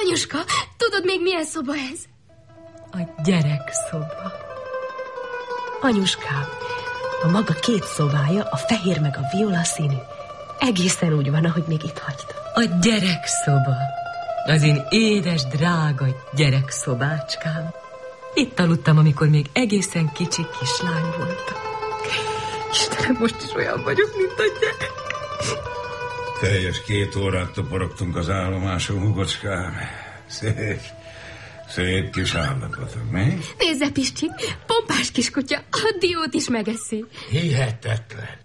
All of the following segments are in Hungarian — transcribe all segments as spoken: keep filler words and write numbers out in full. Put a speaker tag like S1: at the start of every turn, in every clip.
S1: Anyuska, tudod még milyen szoba ez?
S2: A gyerekszoba. Anyuskám, a maga két szobája, a fehér meg a violaszínű, egészen úgy van, ahogy még itt hagyta. A gyerekszoba. Az én édes, drága gyerekszobácskám. Itt aludtam, amikor még egészen kicsi kislány voltam. Istenem, most is olyan vagyok, mint a gyerek.
S3: Teljes két órát toporogtunk az állomáson, hugocskám. Szép, szép kis állapotok, mi?
S1: Nézze, Piscsik, pompás kiskutya, a diót is megeszi.
S4: Hihetetlen.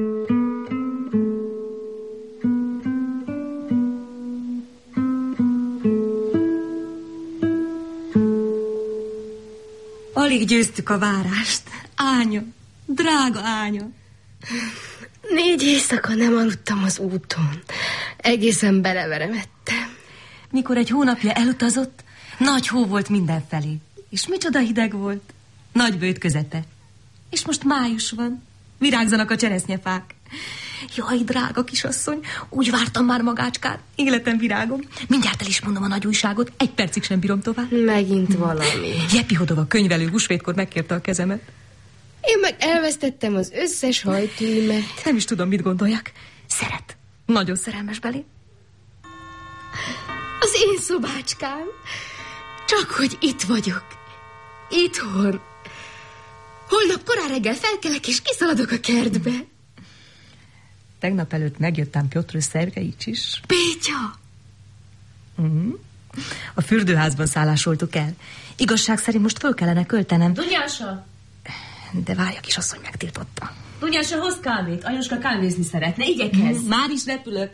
S2: Alig győztük a várást. Ánya, drága ánya.
S1: Négy éjszaka nem aludtam az úton. Egészen beleveremedtem.
S2: Mikor egy hónapja elutazott, nagy hó volt mindenfelé. És micsoda hideg volt. Nagy bőt közete. És most május van. Virágzanak a cseresznyefák. Jaj, drága kisasszony, úgy vártam már magácskát. Életem virágom. Mindjárt el is mondom a nagy újságot. Egy percig sem bírom tovább.
S1: Megint valami.
S2: Jepi Hodova könyvelő húsvétkor megkérte a kezemet.
S1: Én meg elvesztettem az összes hajtűmet.
S2: Nem is tudom, mit gondoljak. Szeret. Nagyon szerelmes belé.
S1: Az én szobácskám. Csak hogy itt vagyok. Itthon. Holnap korán reggel felkelek, és kiszaladok a kertbe.
S2: Tegnap előtt megjöttem Piotr Szergeics is.
S1: Pétya!
S2: Uh-huh. A fürdőházban szállásoltuk el. Igazság szerint most föl kellene költenem.
S5: Dunyása!
S2: De várja, kisasszony megtiltotta.
S5: Dunyása, hoz kávét. Anyuska kávézni szeretne. Igyekezz.
S2: Már is repülök.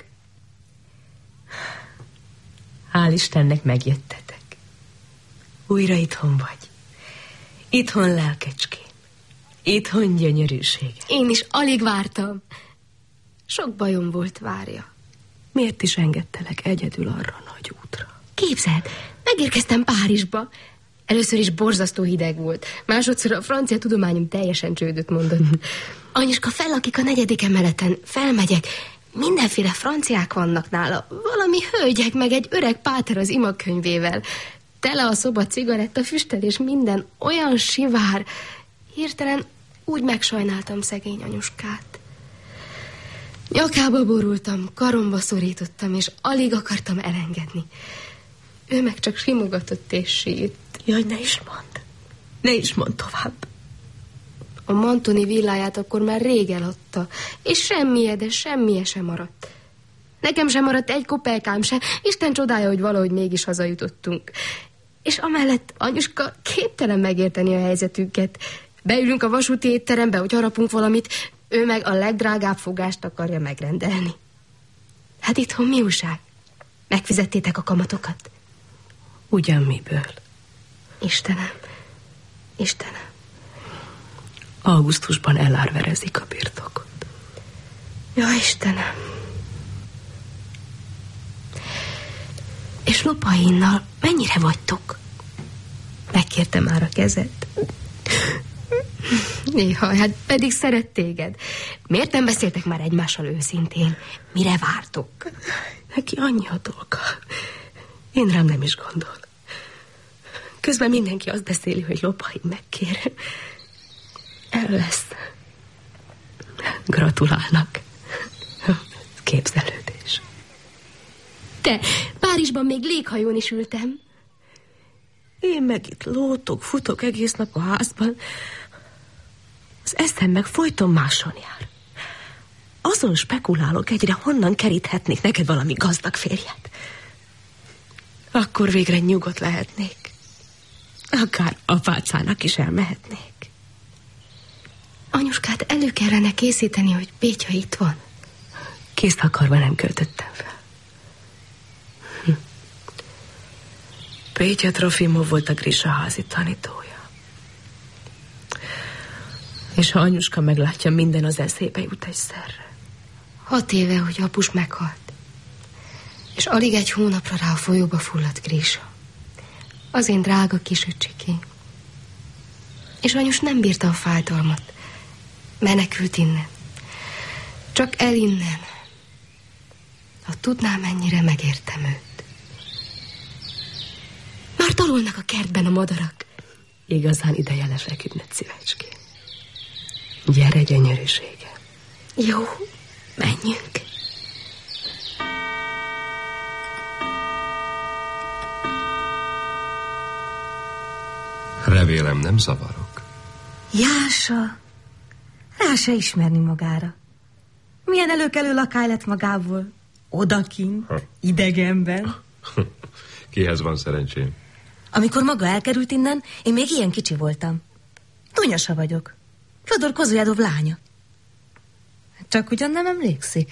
S2: Hál' Istennek megjöttetek. Újra itthon vagy. Itthon lelkecském. Itthon gyönyörűsége.
S1: Én is alig vártam. Sok bajom volt, várja.
S2: Miért is engedtelek egyedül arra a nagy útra?
S1: Képzeld, megérkeztem Párizsba. Először is borzasztó hideg volt. Másodszor a francia tudományom teljesen csődöt mondott. Anyuska, fellakik a negyedik emeleten. Felmegyek. Mindenféle franciák vannak nála. Valami hölgyek, meg egy öreg páter az imakönyvével. Tele a szoba cigaretta, füstel és minden. Olyan sivár. Hirtelen úgy megsajnáltam szegény anyuskát. Nyakába borultam, karomba szorítottam, és alig akartam elengedni. Ő meg csak simogatott és sírt.
S2: Jaj, ne is mondd. Ne is mondd tovább.
S1: A Mantoni villáját akkor már rég eladta, és semmije, de semmije sem maradt. Nekem sem maradt egy kopelkám sem. Isten csodája, hogy valahogy mégis hazajutottunk. És amellett anyuska képtelen megérteni a helyzetünket. Beülünk a vasúti étterembe, hogy harapunk valamit, ő meg a legdrágább fogást akarja megrendelni. Hát itthon mi újság? Megfizettétek a kamatokat?
S2: Ugyan miből?
S1: Istenem, Istenem.
S2: Augusztusban elárverezik a birtokot.
S1: Ja, Istenem. És Lopainnal mennyire vagytok? Megkérte már a kezed. Néha, hát pedig szeret téged. Miért nem beszéltek már egymással őszintén? Mire vártok?
S2: Neki annyi a dolga. Én rám nem is gondol. Közben mindenki azt beszéli, hogy Lopain megkér. El lesz. Gratulálnak. Képzelődés.
S1: Te, Párizsban még léghajón is ültem.
S2: Én meg itt lótok, futok egész nap a házban. Az eszem meg folyton máson jár. Azon spekulálok egyre, honnan keríthetnék neked valami gazdag férjet. Akkor végre nyugodt lehetnék. Akár apácának is elmehetnék.
S1: Anyuskát elő kellene készíteni, hogy Pétya itt van.
S2: Készt akarva nem költöttem fel. Hm. Pétya Trofimov volt a Grisa házi tanítója. És ha anyuska meglátja, minden az eszébe jut egyszerre.
S1: Hat éve, hogy apus meghalt. És alig egy hónapra rá a folyóba fulladt Grisa. Az én drága kis öcsikém. És anyus nem bírta a fájdalmat. Menekült innen. Csak el innen. Ha tudnám, mennyire megértem őt. Szorulnak a kertben a madarak.
S2: Igazán ideje lefeküdned, szívecském. Gyere, gyönyörűsége.
S1: Jó, menjünk.
S4: Remélem, nem zavarok.
S6: Jása, rá se ismerni magára. Milyen előkelő lakály lett magából. Odakint, idegenben.
S4: Kihez van szerencsém?
S6: Amikor maga elkerült innen, én még ilyen kicsi voltam. Dunyasa vagyok. Fyodor Kozujádov lánya. Csak ugyan nem emlékszik.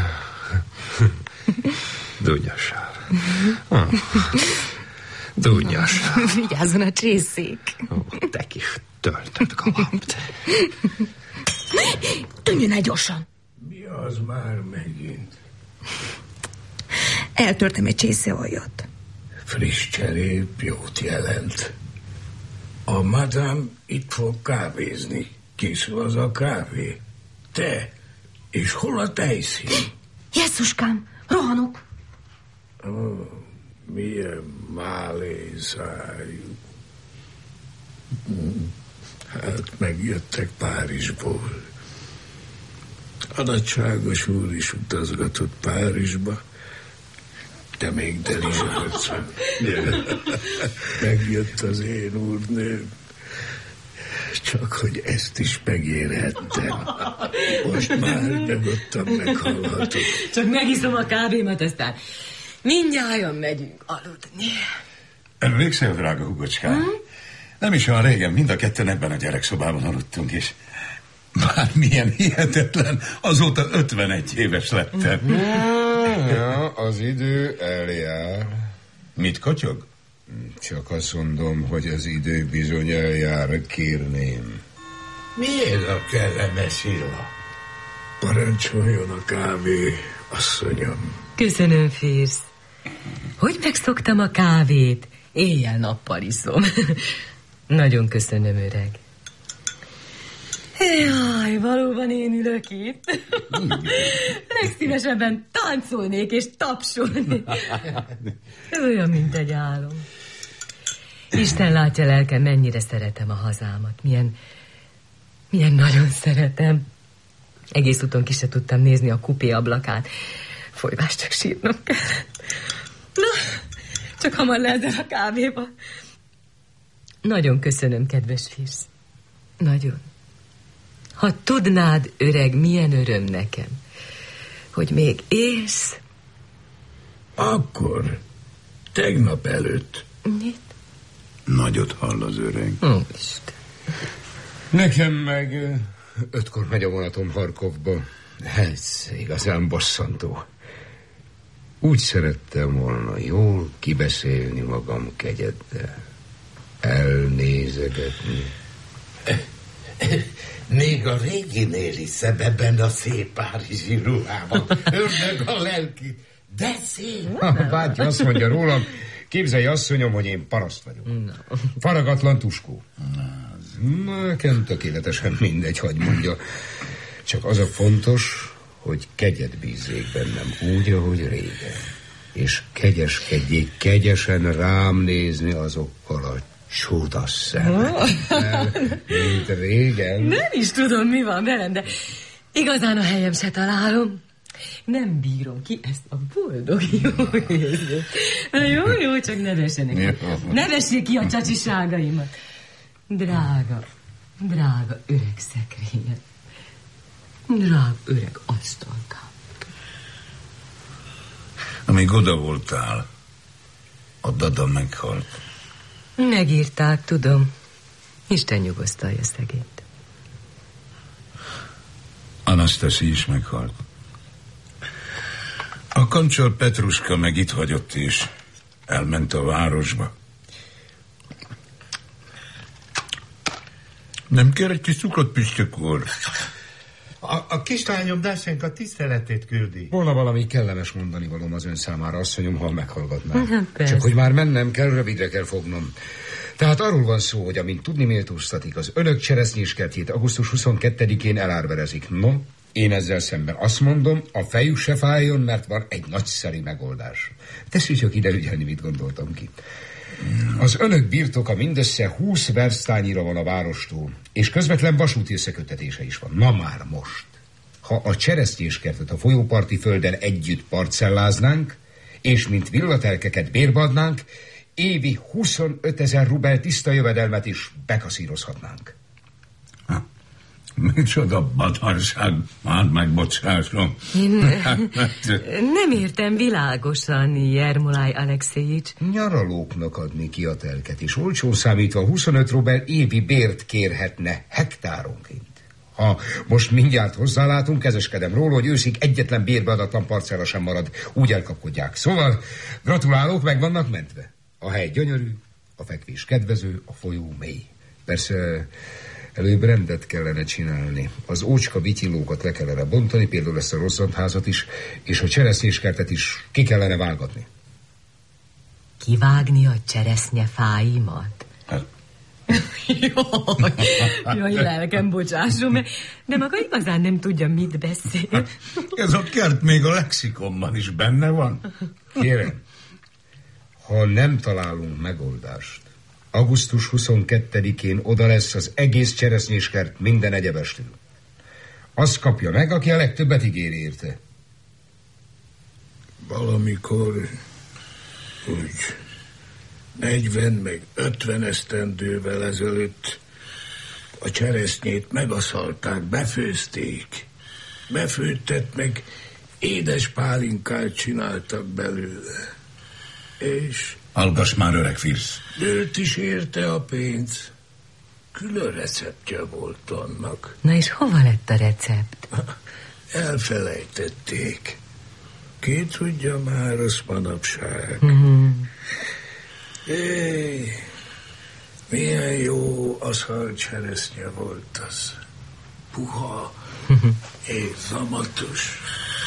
S4: Dunyasár. Ah. Dunyasár.
S6: Vigyázzon a csészék.
S4: Oh, te kis töltött kaland.
S6: Tűnjön el gyorsan.
S3: Mi az már megint?
S6: Eltörtem egy csészéoljat.
S3: Friss cserép jót jelent. A madám itt fog kávézni. Készül az a kávé. Te, és hol a tejszín?
S6: Jesszuskám, rohanok.
S3: Ó, milyen málészájú. Hát megjöttek Párizsból. A nagyságos úr is utazgatott Párizsba. Te még delizsálsz. Megjött az én úrnőm. Csak hogy ezt is megérhettem. Most már nyugodtan meghallhatok.
S5: Csak megiszom a kávémat, aztán mindnyájan megyünk aludni.
S3: Emlékszel, drága hugocskám? Hmm? Nem is olyan régen, mind a ketten ebben a gyerekszobában aludtunk, és bár milyen hihetetlen, azóta ötvenegy éves lettem.
S7: Ja, ja, az idő eljár.
S3: Mit kotyog?
S7: Csak azt mondom, hogy az idő bizony eljár, kérném.
S3: Miért a kellemes illa? Parancsoljon a kávé, asszonyom.
S5: Köszönöm, Férsz. Hogy megszoktam a kávét? Éjjel-nappal iszom. Nagyon köszönöm, öreg. Jaj, valóban én ülök itt. Legszívesebben táncolnék és tapsolnék. Olyan, mint egy álom. Isten látja lelkem, mennyire szeretem a hazámat. Milyen, milyen nagyon szeretem. Egész úton ki se tudtam nézni a kupé ablakán. Folyvás, csak sírnom kellett. Na, csak hamar lezel a kávéba. Nagyon köszönöm, kedves Férsz. Nagyon. Ha tudnád, öreg, milyen öröm nekem, hogy még élsz.
S3: Akkor, tegnap előtt.
S5: Mit?
S3: Nagyot hall az öreg.
S5: Ó, Isten.
S7: Nekem meg ötkor megy a vonatom Harkovba. Ez igazán bosszantó. Úgy szerettem volna jól kibeszélni magam kegyeddel. Elnézegetni.
S8: Még a réginél is szebb ebben a szép párizsi ruhában. Ördög a lelki. De szép.
S7: Ha, bátyja azt mondja rólam, képzelj, asszonyom, hogy én paraszt vagyok. No. Faragatlan tuskó. Na, nekem tökéletesen mindegy, hogy mondja. Csak az a fontos, hogy kegyet bízzék bennem úgy, ahogy régen. És kegyeskedjék kegyesen rám nézni azokkal a csuda szemekkel, mint régen.
S5: Nem is tudom, mi van velem, de igazán a helyem se találom. Nem bírom ki ezt a boldog jó érzést. Jó, jó, csak ne vessenek. Ne vessék ki a csacsiságaimat. Drága, drága öreg szekrényem. Drága öreg asztalkám.
S3: Amíg oda voltál, a dada meghalt.
S5: Megírták, tudom. Isten nyugosztalja szegényt.
S3: Anasztaszi is meghalt. A kancsor Petruska meg itt hagyott is. Elment a városba. Nem kér egy kis cukrot, püspök úr?
S8: A, a kislányom Dásenka tiszteletét küldi.
S7: Volna valami kellemes mondani valóm az ön számára, asszonyom, ha meghallgatnám. Csak hogy már mennem kell, rövidre kell fognom. Tehát arról van szó, hogy amint tudni méltóztatik, az önök cseresznyéskertjét augusztus huszonkettedikén elárverezik. No, Én ezzel szemben azt mondom, a fejük se fájjon, mert van egy nagyszerű megoldás. Tessék csak ide ügyelni, mit gondoltam ki. Az önök birtoka mindössze húsz versztányira van a várostól, és közvetlen vasúti összeköttetése is van. Na már most. Ha a cseresznyéskertet a folyóparti földön együtt parcelláznánk, és mint villatelkeket bérbe adnánk, évi huszonötezer rubel tiszta jövedelmet is bekaszírozhatnánk.
S3: Ha, micsoda badarság, már megbocsásom.
S5: Én nem értem világosan, Jermolaj Alexejics.
S7: Nyaralóknak adni ki a telket, és olcsón számítva huszonöt rubel évi bért kérhetne hektáronként. Ha most mindjárt hozzálátunk, kezeskedem róla, hogy őszig egyetlen bérbeadatlan parcella sem marad, úgy elkapkodják. Szóval gratulálok, meg vannak mentve. A hely gyönyörű, a fekvés kedvező, a folyó mély. Persze előbb rendet kellene csinálni. Az ócska vityilókat le kellene bontani, például ezt a rozzantházat is, és a cseresznyéskertet is ki kellene vágatni.
S5: Kivágni a cseresznyefáimat? Jaj, jaj, lelkem, bocsássom, de maga igazán nem tudja, mit beszél.
S3: Ez a kert még a lexikonban is benne van.
S7: Kérem, ha nem találunk megoldást, augusztus huszonkettedikén oda lesz az egész cseresznyéskert minden egyebestől. Azt kapja meg, aki a legtöbbet ígéri érte.
S9: Valamikor úgy negyven meg ötven esztendővel ezelőtt a cseresznyét megaszalták, befőzték. Befőttet meg édes pálinkát csináltak belőle. És...
S3: Hallgass már, öreg Firsz.
S9: Őt is érte a pénz. Külön receptje volt annak.
S5: Na és hova lett a recept?
S9: Elfelejtették. Ki tudja már, az manapság.
S5: Mm-hmm.
S9: Éj, milyen jó aszalt cseresznye volt az. Puha és zamatos.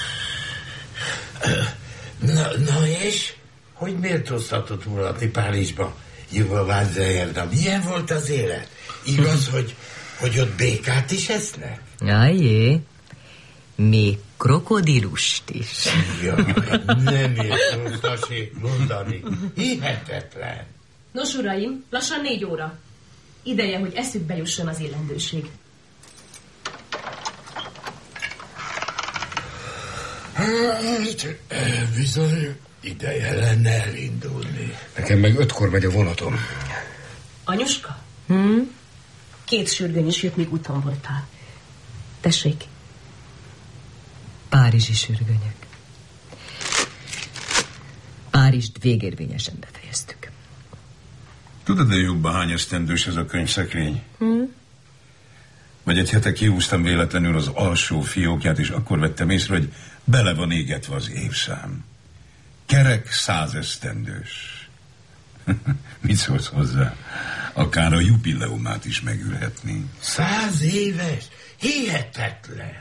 S8: Na, na és? Hogy miért hoztatott mulatni Párizsba? Juba Vázselyerda, milyen volt az élet? Igaz, hogy, hogy ott békát is esznek?
S5: Ajjé, még krokodilust is.
S8: Jaj, nem értem, Tasi, mondani. Hihetetlen.
S10: Nos, uraim, lassan négy óra. Ideje, hogy eszükbe jusson az illendőség.
S9: Hát, bizony, ideje lenne elindulni.
S7: Nekem meg ötkor megy a vonatom.
S10: Anyuska?
S5: Hm?
S10: Két sürgőny is jött, míg úton voltál. Tessék.
S5: Párizsi sürgönyök. Párizst végérvényesen befejeztük.
S3: Tudod-e jobban hány esztendős ez a könyvszekrény?
S5: Hm?
S3: Vagy egy hete kihúztam véletlenül az alsó fiókját, és akkor vettem észre, hogy bele van égetve az évszám. Kerek százesztendős. Mit szólsz hozzá? Akár a jubileumát is megülhetnénk.
S8: Száz éves? Hihetetlen.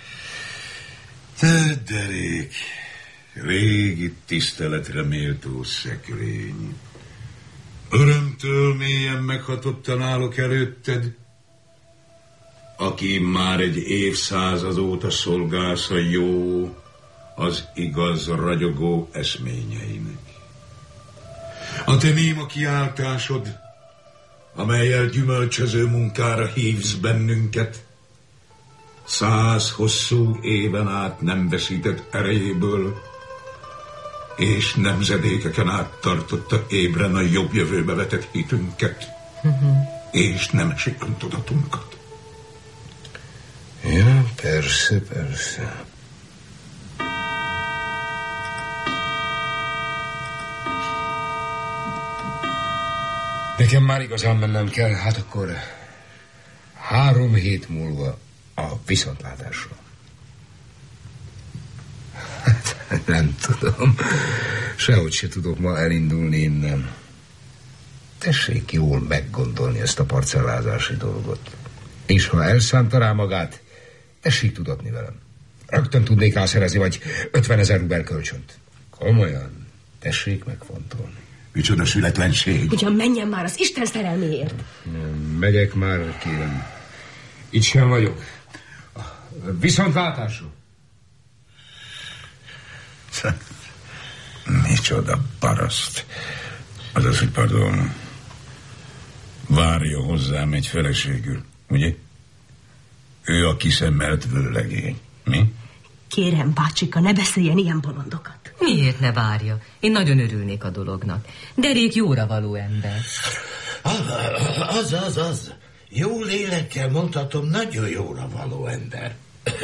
S3: Te derék, régi tiszteletre méltó szekrény. Örömtől mélyen meghatottan állok előtted, aki már egy évszázad óta szolgálsz a jó, az igaz ragyogó eszményeinek. A te néma kiáltásod, amellyel gyümölcsöző munkára hívsz bennünket, száz hosszú éven át nem veszített erejéből, és nemzedékeken át tartotta ébren a jobb jövőbe vetett hitünket, uh-huh. és nem sikon tudatunkat.
S7: Ja, persze, persze. Nekem már igazán mennem kell, hát akkor három hét múlva a viszontlátásra. Hát, nem tudom. Sehogy se tudok ma elindulni innen. Tessék jól meggondolni ezt a parcellázási dolgot. És ha elszánta rá magát, tessék tudatni velem. Rögtön tudnék rá szerezni, vagy ötvenezer rubel kölcsönt. Komolyan, tessék megfontolni.
S3: Micsoda sületlenség.
S10: Ugyan menjen már az Isten szerelméért.
S7: Megyek már, kérem. Itt sem vagyok. Viszontlátásra.
S3: Micsoda paraszt. Azaz, hogy pardon, várja hozzám egy feleségül, ugye? Ő a kiszemmelt vőlegény. Mi?
S2: Kérem, bácsika, ne beszéljen ilyen bolondokat.
S5: Miért ne várja? Én nagyon örülnék a dolognak. Derék jóra való ember.
S8: Az, az, az. Jó lélekkel mondhatom, nagyon jóra való ember.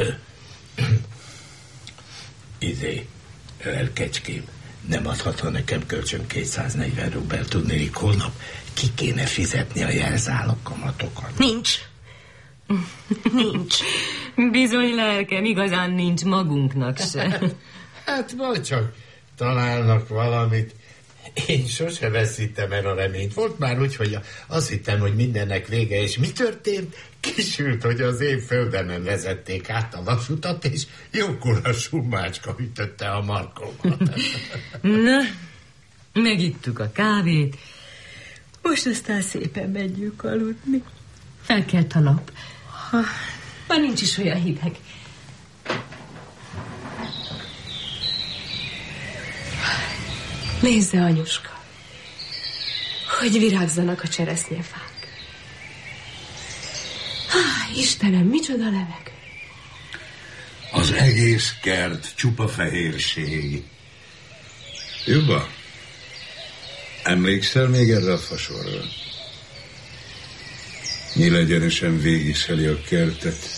S8: Izé, lelkecském, nem adhatna nekem kölcsön kétszáznegyven rubel, tudnék, holnap ki kéne fizetni a jelzálog kamatokat.
S2: Nincs. Nincs.
S5: Bizony, lelkem, igazán nincs magunknak se.
S8: Hát majd csak találnak valamit. Én sose veszítem el a reményt. Volt már úgy, hogy azt hittem, hogy mindennek vége, és mi történt? Kisült, hogy az én földemen vezették át a vasutat, és jókora sumácska ütötte a markomat.
S5: Na, megittuk a kávét, most aztán szépen megyünk aludni. Felkelt a nap. Már nincs is olyan hideg.
S1: Nézze, anyuska, hogy virágzanak a cseresznyefák. Ah, Istenem, micsoda levegő.
S3: Az egész kert csupa fehérség. Juba, emlékszel még erre a fasorra? Nyílegyenesen végigszeli a kertet,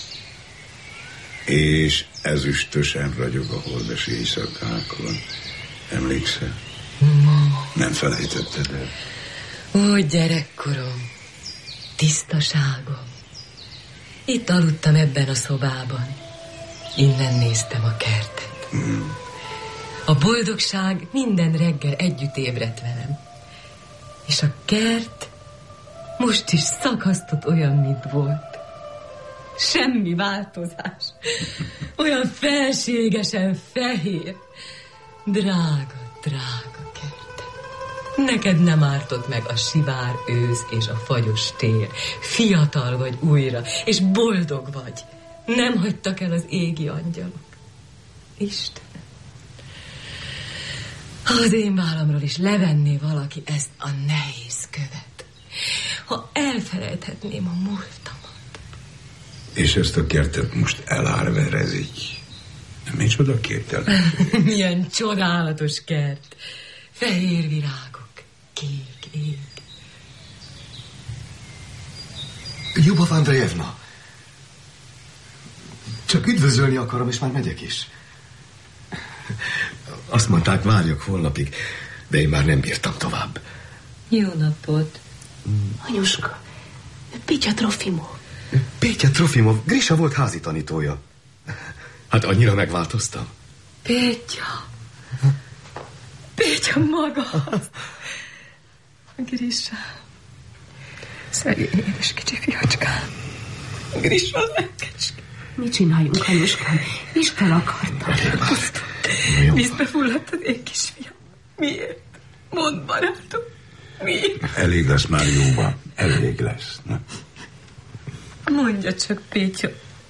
S3: és ezüstösen ragyog a holdas éjszakákon. Emlékszel?
S5: Ma.
S3: Nem felejtetted el?
S5: Ó, gyerekkorom, tisztaságom. Itt aludtam ebben a szobában. Innen néztem a kertet. Mm. A boldogság minden reggel együtt ébredt velem. És a kert most is szakasztott olyan, mint volt. Semmi változás. Olyan felségesen fehér. Drága, drága kertem. Neked nem ártott meg a sivár ősz és a fagyos tél. Fiatal vagy újra, és boldog vagy. Nem hagytak el az égi angyalok. Istenem, ha az én vállamról is levenné valaki ezt a nehéz követ, ha elfelejthetném a múltamat.
S3: És ezt a kertet most elárverezik. Micsoda képtelen.
S5: Milyen csodálatos kert. Fehér virágok, kék ég.
S11: Juba Andrejevna, csak üdvözölni akarom, és már megyek is. Azt mondták, várjak holnapig, de én már nem bírtam tovább.
S5: Jó napot.
S1: Anyuska, Pétya Trofimov.
S11: Pétya Trofimov, Grisa volt házi tanítója. Hát annyira megváltoztam.
S5: Pétya. Pétya maga. Grisa. Szegény édes kicsi fiacskám. Grisa lelkecske.
S1: Mit csináljunk, anyuskám? Isten akarta.
S5: Vízbe fulladt az én kisfiam. Miért? Mondd, barátom. Miért?
S3: Elég lesz már, Jóba. Elég lesz. Na.
S5: Mondja csak, Pétya.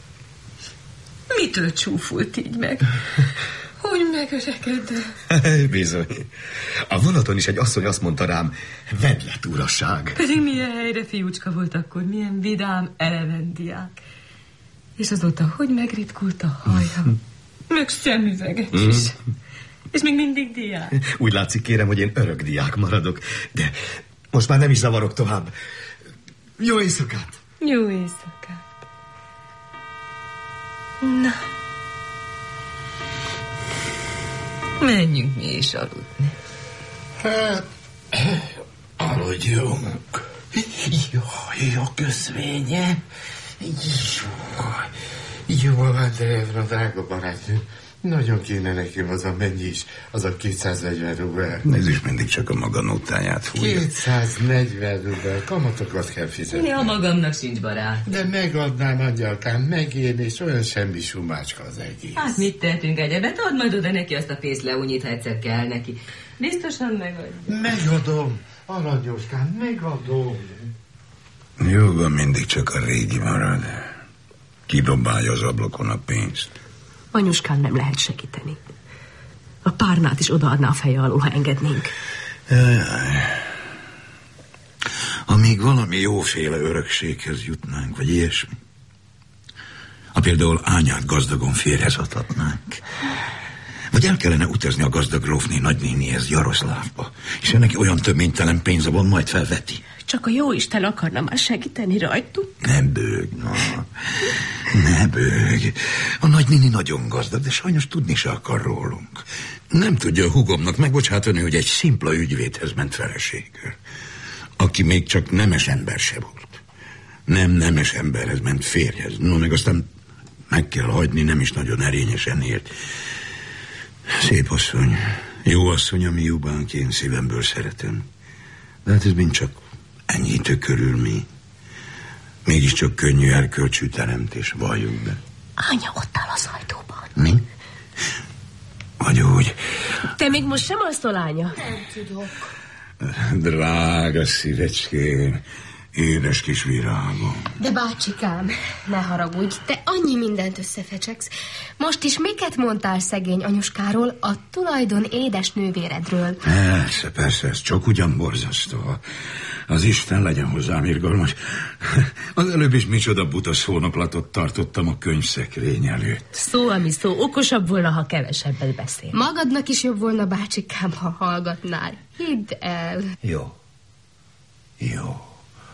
S5: Mitől csúfult így meg? Hogy megöregedett?
S11: Bizony. A vonaton is egy asszony azt mondta rám, vedd le, uraság.
S5: Pedig milyen helyre fiúcska volt akkor, milyen vidám, eleven diák. És azóta hogy megritkult a haja, meg szemüveget is. És még mindig diák.
S11: Úgy látszik, kérem, hogy én örök diák maradok, de most már nem is zavarok tovább. Jó éjszakát!
S5: Jó éjszakát! Na, menjünk mi is aludni.
S8: Hát, aludjunk. Jaj, jó köszvénye. Jaj, jó, Andrejevna, drága barátnő. Nagyon kéne nekem az a mennyi is, az a kétszáznegyven rubel.
S3: Ez is mindig csak a maga nótáját fújja.
S8: kétszáznegyven rubel, kamatokat kell fizetni.
S5: Ja, magamnak sincs barát.
S8: De megadnám, angyalkám, meg én, és olyan semmi sumácska az egész.
S5: Hát mit tehetünk egyebet? Add majd oda neki azt a pénzleunyit, ha egyszer kell neki. Biztosan megadja.
S8: Megadom, aranyóskám, megadom.
S3: Jóban mindig csak a régi marad. Kidobálja az ablakon a pénzt.
S2: Anyuskán nem lehet segíteni. A párnát is odaadná a feje alul, ha engednénk.
S3: Jaj. Amíg valami jóféle örökséghez jutnánk, vagy ilyesmi. Ha például Ányát gazdagon férjhez adhatnánk. Vagy el kellene utazni a gazdag grófné nagynénihez Jaroszlávba, és neki olyan töménytelen pénze van, majd felveti.
S2: Csak a jóisten akarna már segíteni rajtuk.
S3: Ne bőg, na. Ne bőg. A nagynéni nagyon gazdag, de sajnos tudni se akar rólunk. Nem tudja a hugomnak megbocsátani, hogy egy szimpla ügyvédhez ment feleségül, aki még csak nemes ember se volt. Nem nemes emberhez ment férjhez. No, meg aztán meg kell hagyni, nem is nagyon erényesen élt. Szép asszony, jó asszony, ami jobban én szívemből szeretem. De hát ez mind csak enyhítő körülmény. Mégiscsak könnyű erkölcsű teremtés, valljuk be.
S2: Ánya ott áll az ajtóban.
S3: Mi? Vagy úgy.
S2: Te még most sem alszol, Ánya?
S1: Nem tudok.
S3: Drága szívecském, édes kis virágom.
S1: De bácsikám, ne haragudj, te annyi mindent összefecseksz. Most is miket mondtál szegény anyuskáról, a tulajdon édes nővéredről?
S3: Persze, persze, ez csak ugyan borzasztó. Az Isten legyen hozzám irgalmas. Az előbb is micsoda buta szónoklatot tartottam a könyvszekrény előtt.
S2: Szó, ami szó, okosabb volna, ha kevesebbet beszél.
S1: Magadnak is jobb volna, bácsikám, ha hallgatnál. Hidd el.
S3: Jó. Jó.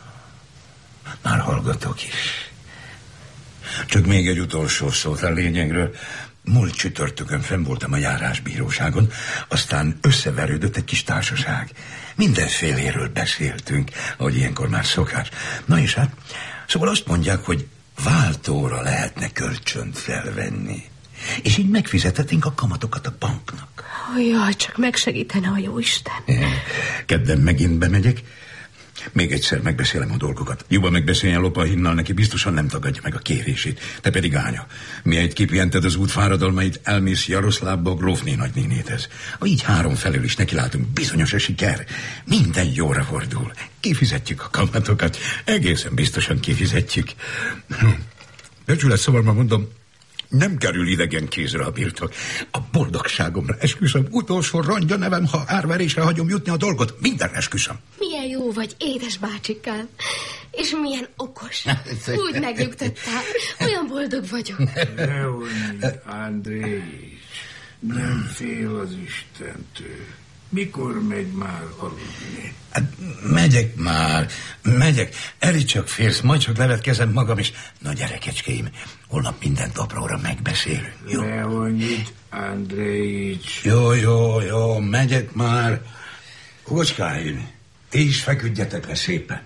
S3: Már hallgatok is. Csak még egy utolsó szót a lényegről. Múlt csütörtökön fenn voltam a járásbíróságon, aztán összeverődött egy kis társaság. Mindenféléről beszéltünk, ahogy ilyenkor már szokás. Na és hát, szóval azt mondják, hogy váltóra lehetne kölcsönt felvenni. És így megfizethetnénk a kamatokat a banknak.
S2: Oh, jaj, csak megsegítene a jóisten.
S3: Kedden megint bemegyek. Még egyszer megbeszélem a dolgokat. Jobban megbeszéljen Lopahinnal, neki biztosan nem tagadja meg a kérését. Te pedig, Ánya, miért kipihented az út fáradalmait, elmész Jaroszlávba a grófné nagynénéthez. Így három felől is nekilátunk, bizonyos a siker. Minden jóra fordul. Kifizetjük a kamatokat. Egészen biztosan kifizetjük. Becsület, szóval ma mondom, nem kerül idegen kézre a birtok. A boldogságomra esküszöm, utolsó rongyja nevem, ha árverésre hagyom jutni a dolgot, minden esküszöm.
S1: Milyen jó vagy, édes bácsikám, és milyen okos. Úgy megnyugtattál, olyan boldog vagyok.
S9: Leonid Andréics, nem fél az Istentől. Mikor megy már aludni?
S3: Hát, megyek már, megyek. Eri csak férsz, majd csak levetkezem magam is. Na gyerekecskéim, holnap mindent apróra megbeszélünk, jó?
S9: Leonid Andréics.
S3: Jó, jó, jó, megyek már. Hugocskáim, ti is feküdjetek le szépen.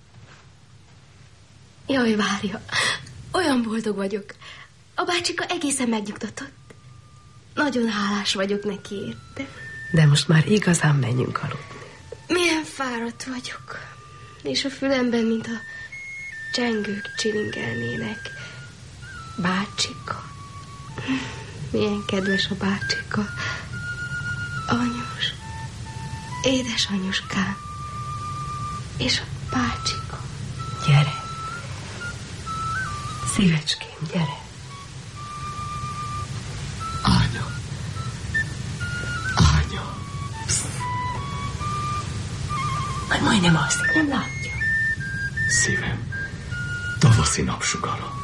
S1: Jaj, várja, olyan boldog vagyok. A bácsika egészen megnyugtatott. Nagyon hálás vagyok neki érte.
S2: De most már igazán menjünk aludni.
S1: Milyen fáradt vagyok. És a fülemben, mint a csengők csilingelnének. Bácsika. Milyen kedves a bácsika. Anyus. Édes anyuskám. És a bácsika.
S2: Gyere. Szívecském, gyere.
S11: Ánya.
S2: Majd majdnem alszik, nem látja.
S11: Szívem, tavaszi napsugara.